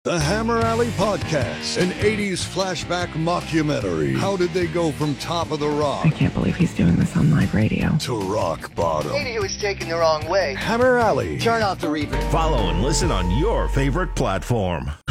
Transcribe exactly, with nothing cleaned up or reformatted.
The Hammer Alley Podcast, an eighties flashback mockumentary. How did they go from top of the rock? I can't believe he's doing this on live radio. To rock bottom. Maybe he was taken the wrong way. Hammer Alley. Turn off the reverb. Follow and listen on your favorite platform.